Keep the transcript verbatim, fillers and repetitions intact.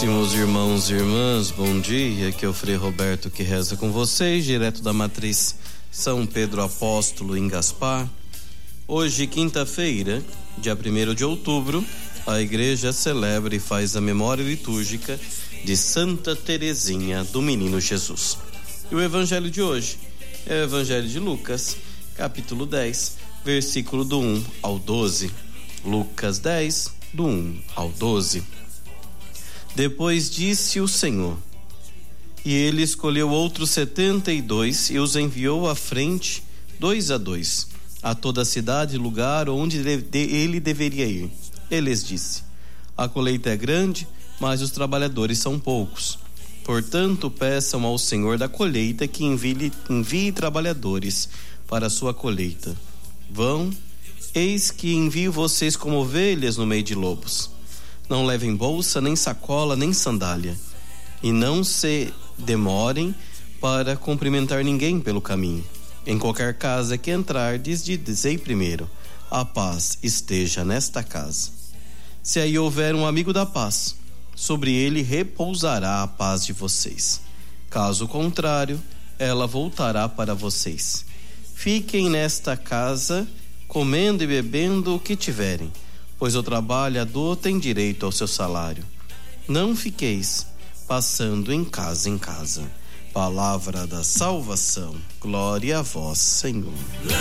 Meus irmãos e irmãs, bom dia, aqui é o Frei Roberto que reza com vocês, direto da Matriz São Pedro Apóstolo em Gaspar. Hoje, quinta-feira, dia primeiro de outubro, a igreja celebra e faz a memória litúrgica de Santa Teresinha do Menino Jesus. E o evangelho de hoje é o evangelho de Lucas, capítulo dez, versículo do um ao doze. Lucas dez, do um ao doze. Depois disse o Senhor: e ele escolheu outros setenta e dois e os enviou à frente, dois a dois, a toda a cidade e lugar onde ele deveria ir. Ele lhes disse: a colheita é grande, mas os trabalhadores são poucos. Portanto, peçam ao Senhor da colheita que envie, envie trabalhadores para a sua colheita. Vão, eis que envio vocês como ovelhas no meio de lobos. Não levem bolsa, nem sacola, nem sandália. E não se demorem para cumprimentar ninguém pelo caminho. Em qualquer casa que entrardes, dizei primeiro: a paz esteja nesta casa. Se aí houver um amigo da paz, sobre ele repousará a paz de vocês. Caso contrário, ela voltará para vocês. Fiquem nesta casa, comendo e bebendo o que tiverem, pois o trabalhador tem direito ao seu salário. Não fiqueis passando em casa em casa. Palavra da salvação. Glória a vós, Senhor.